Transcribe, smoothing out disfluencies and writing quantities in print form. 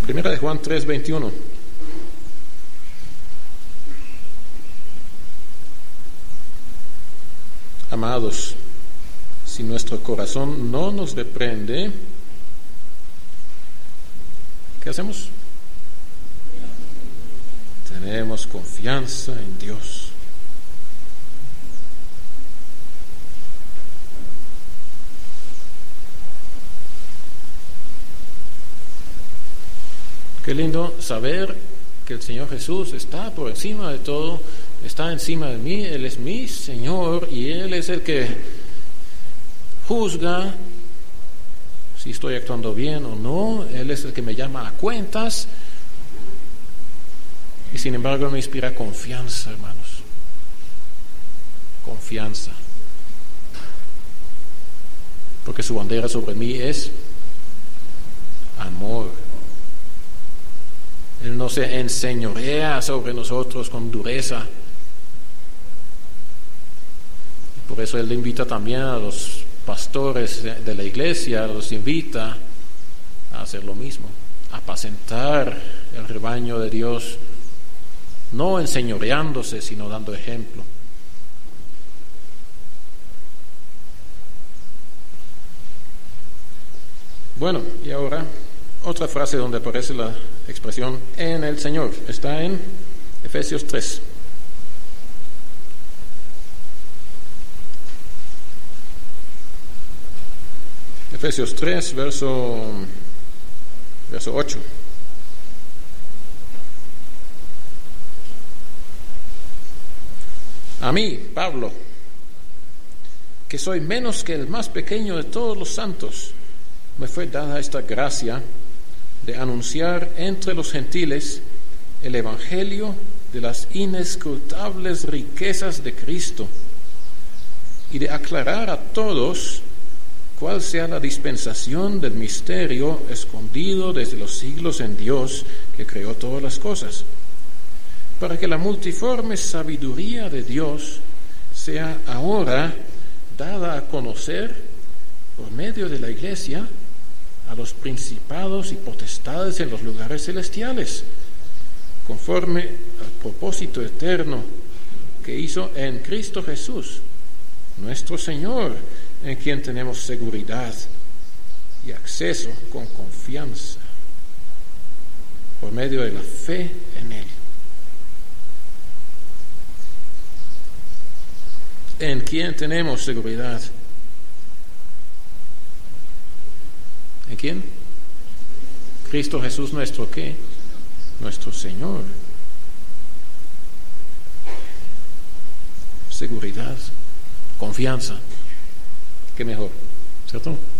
Primera de Juan 3:21. Amados, si nuestro corazón no nos reprende, ¿qué hacemos? Tenemos confianza en Dios. Qué lindo saber que el Señor Jesús está por encima de todo, está encima de mí, Él es mi Señor y Él es el que juzga si estoy actuando bien o no, Él es el que me llama a cuentas y sin embargo me inspira confianza, hermanos, confianza, porque su bandera sobre mí es amor. Él no se enseñorea sobre nosotros con dureza. Por eso Él invita también a los pastores de la iglesia, los invita a hacer lo mismo, a apacentar el rebaño de Dios, no enseñoreándose, sino dando ejemplo. Bueno, y ahora otra frase donde aparece la expresión en el Señor. Está en Efesios 3. Efesios 3, verso 8. A mí, Pablo, que soy menos que el más pequeño de todos los santos, me fue dada esta gracia de anunciar entre los gentiles el evangelio de las inescrutables riquezas de Cristo y de aclarar a todos cuál sea la dispensación del misterio escondido desde los siglos en Dios que creó todas las cosas, para que la multiforme sabiduría de Dios sea ahora dada a conocer por medio de la Iglesia a los principados y potestades en los lugares celestiales, conforme al propósito eterno que hizo en Cristo Jesús, nuestro Señor, en quien tenemos seguridad y acceso con confianza, por medio de la fe en Él. ¿En quién tenemos seguridad? ¿En quién? Cristo Jesús, nuestro ¿qué? Nuestro Señor. Seguridad, confianza. ¿Qué mejor? ¿Cierto?